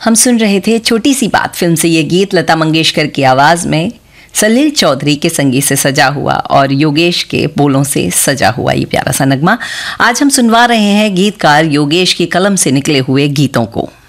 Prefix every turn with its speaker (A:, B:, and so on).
A: हम सुन रहे थे छोटी सी बात फिल्म से ये गीत, लता मंगेशकर की आवाज में सलील चौधरी के संगीत से सजा हुआ और योगेश के बोलों से सजा हुआ ये प्यारा सा नगमा। आज हम सुनवा रहे हैं गीतकार योगेश की कलम से निकले हुए गीतों को।